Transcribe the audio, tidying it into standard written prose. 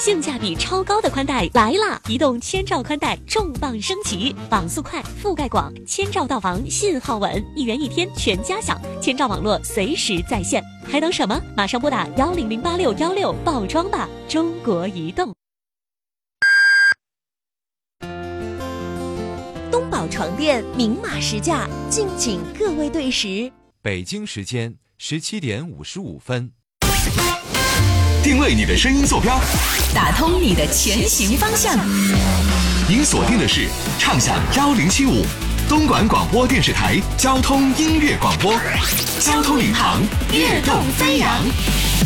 性价比超高的宽带来啦！移动千兆宽带重磅升级，网速快，覆盖广，千兆到防，信号稳，1元1天全家享，千兆网络随时在线，还等什么？马上拨打1008616报装吧！中国移动。 东宝床垫明码实价，敬请各位对时。 北京时间17点55分。 定位你的声音坐标， 打通你的前行方向。 您锁定的是畅享1075东莞广播电视台交通音乐广播，交通领航，跃动飞扬。